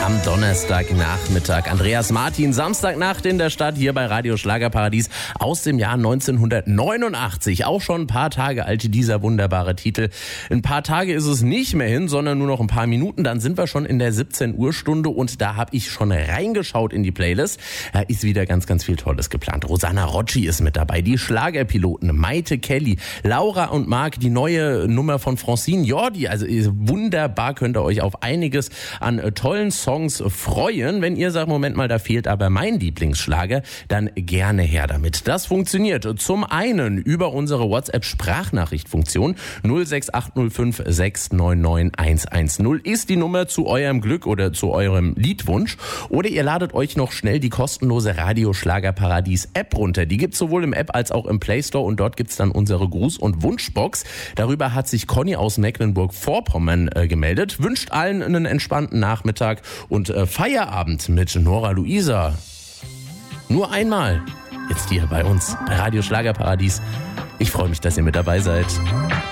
am Donnerstagnachmittag. Andreas Martin, Samstagnacht in der Stadt, hier bei Radio Schlagerparadies aus dem Jahr 1989. Auch schon ein paar Tage alt, dieser wunderbare Titel. Ein paar Tage ist es nicht mehr hin, sondern nur noch ein paar Minuten. Dann sind wir schon in der 17 Uhr Stunde und da habe ich schon reingeschaut in die Playlist. Da ist wieder ganz, ganz viel Tolles geplant. Rosanna Rocci ist mit dabei, die Schlagerpiloten, Maite Kelly, Laura und Marc, die neue Nummer von Francine Jordi. Also wunderbar, könnt ihr euch auf einiges an tollen Songs freuen. Wenn ihr sagt, Moment mal, da fehlt aber mein Lieblingsschlager, dann gerne her damit. Das funktioniert zum einen über unsere WhatsApp-Sprachnachricht-Funktion 06805 699 110 ist die Nummer zu eurem Glück oder zu eurem Liedwunsch. Oder ihr ladet euch noch schnell die kostenlose Radio Schlagerparadies App runter. Die gibt's sowohl im App als auch im Play Store und dort gibt's dann unsere Gruß- und Wunschbox. Darüber hat sich Conny aus Mecklenburg-Vorpommern gemeldet. Wünscht allen einen entspannten Nachmittag und Feierabend mit Nora Luisa. Nur einmal. Jetzt hier bei uns, bei Radio Schlagerparadies. Ich freue mich, dass ihr mit dabei seid.